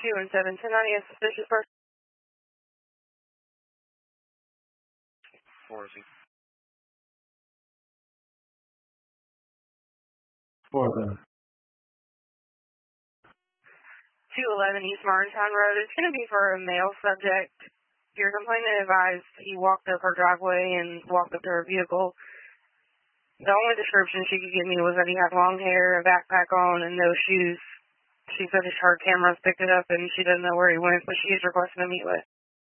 217, 1090, a suspicious person. 4Z. 4Z. 211 East Martintown Road. It's going to be for a male subject. Your complainant advised he walked up her driveway and walked up to her vehicle. The only description she could give me was that he had long hair, a backpack on, and no shoes. She said her cameras picked it up and she doesn't know where he went, but she is requesting to meet with.